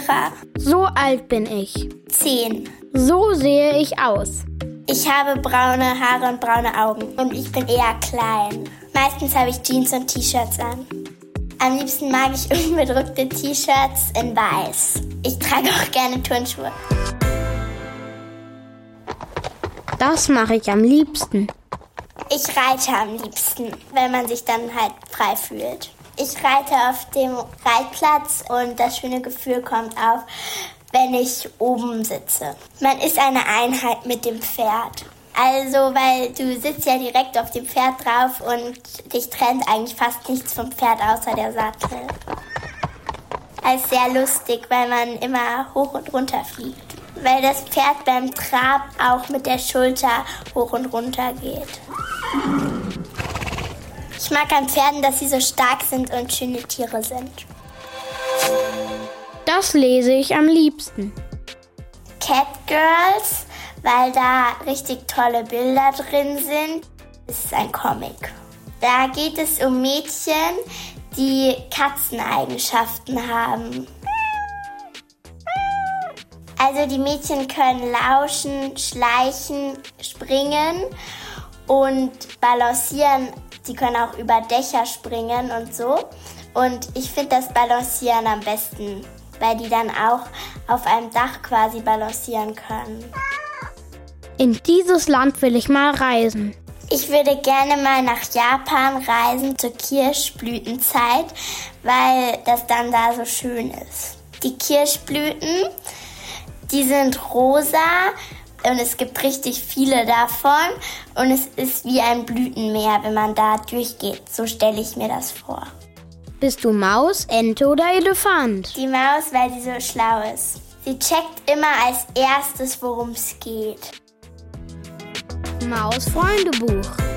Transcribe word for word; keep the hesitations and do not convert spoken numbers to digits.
Mira. So alt bin ich. Zehn. So sehe ich aus. Ich habe braune Haare und braune Augen und ich bin eher klein. Meistens habe ich Jeans und T-Shirts an. Am liebsten mag ich unbedruckte T-Shirts in weiß. Ich trage auch gerne Turnschuhe. Das mache ich am liebsten. Ich reite am liebsten, wenn man sich dann halt frei fühlt. Ich reite auf dem Reitplatz und das schöne Gefühl kommt auf, wenn ich oben sitze. Man ist eine Einheit mit dem Pferd. Also, weil du sitzt ja direkt auf dem Pferd drauf und dich trennt eigentlich fast nichts vom Pferd außer der Sattel. Das ist sehr lustig, weil man immer hoch und runter fliegt. Weil das Pferd beim Trab auch mit der Schulter hoch und runter geht. Ich mag an Pferden, dass sie so stark sind und schöne Tiere sind. Das lese ich am liebsten. Cat Girls, weil da richtig tolle Bilder drin sind. Es ist ein Comic. Da geht es um Mädchen, die Katzeneigenschaften haben. Also die Mädchen können lauschen, schleichen, springen und balancieren. Sie können auch über Dächer springen und so. Und ich finde das Balancieren am besten, weil die dann auch auf einem Dach quasi balancieren können. In dieses Land will ich mal reisen. Ich würde gerne mal nach Japan reisen zur Kirschblütenzeit, weil das dann da so schön ist. Die Kirschblüten, die sind rosa und es gibt richtig viele davon und es ist wie ein Blütenmeer, wenn man da durchgeht. So stelle ich mir das vor. Bist du Maus, Ente oder Elefant? Die Maus, weil sie so schlau ist. Sie checkt immer als erstes, worum es geht. Maus Freundebuch.